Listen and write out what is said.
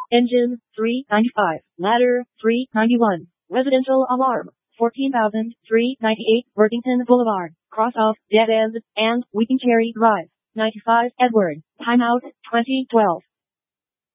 Engine, 395. Ladder, 391. Residential alarm, 14,398. Worthington Boulevard, cross off, dead end, and Weeping Cherry Drive, 95. Edward, timeout, 2012.